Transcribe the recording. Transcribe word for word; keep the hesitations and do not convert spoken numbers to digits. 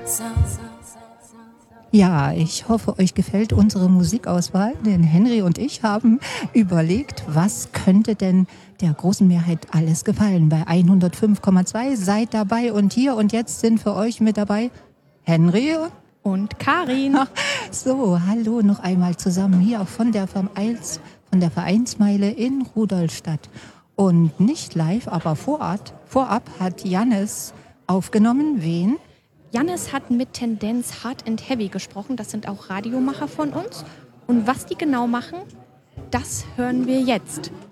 Ja, ich hoffe, euch gefällt unsere Musikauswahl, denn Henry und ich haben überlegt, was könnte denn der großen Mehrheit alles gefallen. Bei hundertfünf Komma zwei seid dabei und hier und jetzt sind für euch mit dabei Henry und Karin. So, hallo noch einmal zusammen hier von der Vereins, von der Vereinsmeile in Rudolstadt. Und nicht live, aber vorab, vorab hat Jannis aufgenommen. Wen? Jannis hat mit Tendenz Hard and Heavy gesprochen. Das sind auch Radiomacher von uns. Und was die genau machen, das hören wir jetzt.